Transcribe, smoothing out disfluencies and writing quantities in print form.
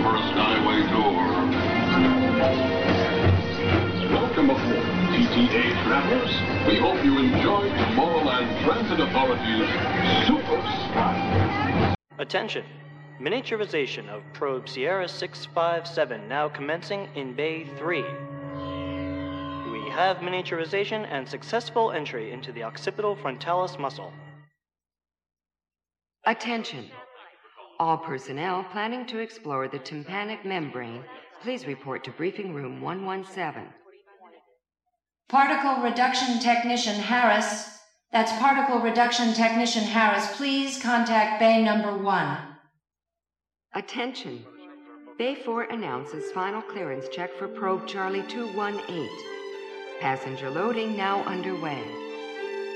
for a skyway tour. Welcome aboard, TTA travelers. We hope you enjoy Tomorrowland Transit Authority's Super Sky. Attention! Miniaturization of probe Sierra 657 now commencing in Bay 3. We have miniaturization and successful entry into the occipital frontalis muscle. Attention! All personnel planning to explore the tympanic membrane, please report to briefing room 117. Particle Reduction Technician Harris. That's Particle Reduction Technician Harris. Please contact Bay number 1. Attention! Bay 4 announces final clearance check for probe Charlie 218. Passenger loading now underway.